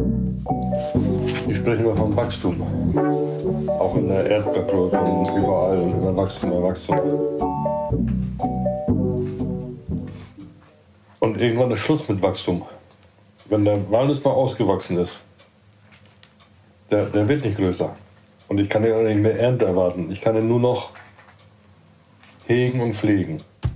Ich spreche immer von Wachstum. Auch in der Erdbeerproduktion, überall immer Wachstum, immer Wachstum. Und irgendwann ist Schluss mit Wachstum. Wenn der Walnuss mal ausgewachsen ist, der wird nicht größer. Und ich kann ja auch nicht mehr Ernte erwarten. Ich kann ihn nur noch hegen und pflegen.